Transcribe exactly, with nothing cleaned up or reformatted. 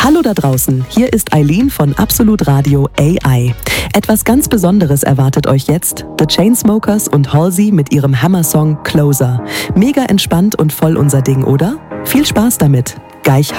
Hallo da draußen, hier ist Eileen von Absolut Radio A I. Etwas ganz Besonderes erwartet euch jetzt. The Chainsmokers und Halsey mit ihrem Hammer-Song Closer. Mega entspannt und voll unser Ding, oder? Viel Spaß damit. Geich